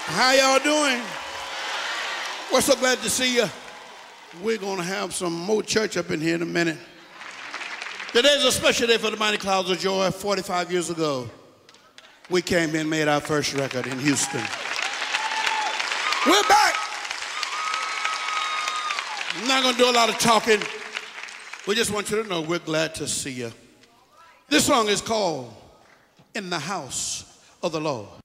How y'all doing? We're so glad to see you. We're going to have some more church up in here in a minute. Today's a special day for the Mighty Clouds of Joy. 45 years ago, we came in and made our first record in Houston. We're back. I'm not going to do a lot of talking. We just want you to know we're glad to see you. This song is called In the House of the Lord.